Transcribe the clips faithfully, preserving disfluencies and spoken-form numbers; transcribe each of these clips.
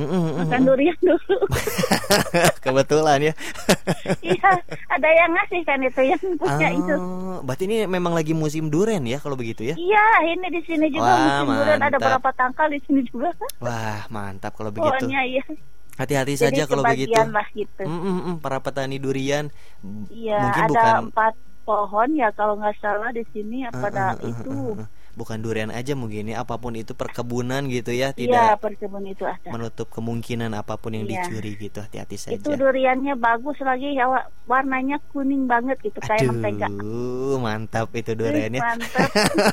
makan durian dulu. Kebetulan ya. Iya, ada yang ngasih kan itu yang punya oh, itu. Berarti ini memang lagi musim durian ya kalau begitu ya? Iya, ini di sini juga Wah, musim durian, ada mantap. berapa tangkal di sini juga. Wah, mantap kalau begitu. Pokoknya iya. Hati-hati Jadi saja kalau begitu. kebagian lah gitu. Mm, mm, mm, para petani durian. Iya, Mungkin ada bukan empat pohon ya kalau nggak salah di sini pada uh, uh, uh, itu. uh, uh, uh. Bukan durian aja mungkin ya, apapun itu perkebunan gitu ya, Iya, tidak perkebun itu ada. menutup kemungkinan apapun yang Iya. dicuri gitu. Hati-hati saja. Itu duriannya bagus lagi ya, Wak. Warnanya kuning banget gitu kayak mentega. Aduh, mantap itu duriannya. Mantap.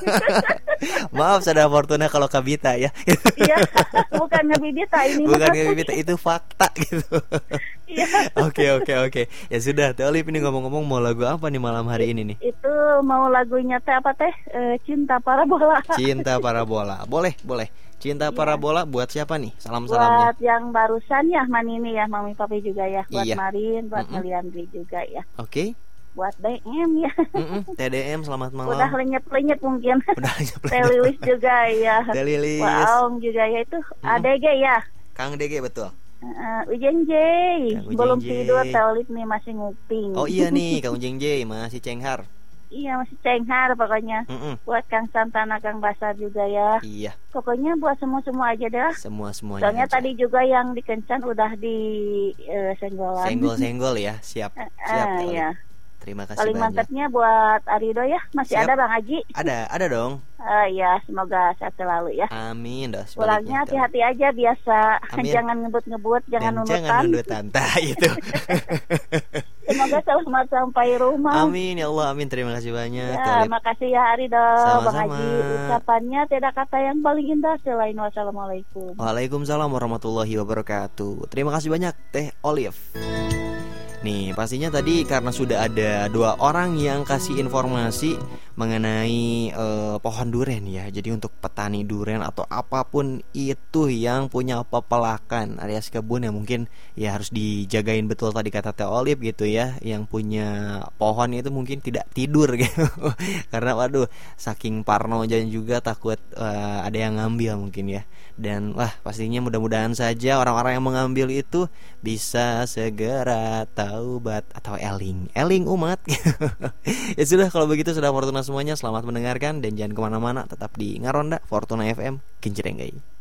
Maaf Saudara Fortuna kalau kabita ya. Iya, bukan ngebibita ini. Bukan kabita, itu fakta gitu. Iya. Oke oke oke. Ya sudah, Teh Olive ini ngomong-ngomong mau lagu apa nih malam hari ini nih? Itu mau lagunya teh apa teh? E, Cinta Parabola. Cinta Parabola. Boleh, boleh. Cinta Iya. Parabola buat siapa nih? Salam-salamnya. Buat yang barusan ya, Manini ya, Mami Papi juga ya. Buat Iya. Marin, buat Mm-mm. Meliandri juga ya. Oke. Buat D M ya. Mm-mm. T D M selamat malam. Udah lenyet-lenyet mungkin. Udah Teh Lilis juga ya. Teh Lilis. Waong juga ya, itu Mm-mm. A D G ya. Kang D G betul. Uh, Ujeng J, Kang Ujeng belum J. tidur, Teh Olive nih masih nguping. Oh iya nih, Kang Ujeng J masih cenghar. Iya, masih cenghar pokoknya. Mm-mm. Buat Kang Santana, Kang Basar juga ya. Iya, Pokoknya buat semua-semua aja deh. semua-semuanya. Soalnya aja. tadi juga yang di Kencan udah di uh, senggolan. Senggol-senggol ya, siap. Eh, Siap. eh, Teh Olive. ya. Terima kasih Paling banyak. mantapnya buat Arido ya. Masih Siap. ada Bang Haji. Ada, ada dong. Uh, ya, semoga sehat selalu ya. Amin dah. Pulangnya sebaliknya, Teh. hati-hati aja biasa. Amin. Jangan ngebut-ngebut, jangan Dan nundutan. jangan nundutan. Tah itu. Semoga selamat sampai rumah. Amin ya Allah, amin. Terima kasih banyak. Teh Ya, Olive. makasih ya Arido, Sama-sama. Bang Haji. Ucapannya tidak kata yang paling indah selain wassalamualaikum. Waalaikumsalam warahmatullahi wabarakatuh. Terima kasih banyak Teh Olive. Nih, pastinya tadi karena sudah ada dua orang yang kasih informasi mengenai eh, pohon durian ya. Jadi untuk petani durian atau apapun itu yang punya pepelakan alias kebun ya, mungkin ya harus dijagain betul tadi kata Teh Olive gitu ya. Yang punya pohon itu mungkin tidak tidur gitu. Karena waduh, saking parno dan juga takut eh, ada yang ngambil mungkin ya. Dan wah, pastinya mudah-mudahan saja orang-orang yang mengambil itu bisa segera taubat atau eling eling umat. Ya sudah, kalau begitu sudah Fortuna semuanya, selamat mendengarkan dan jangan kemana-mana, tetap di Ngaronda Fortuna F M Kincirenggai.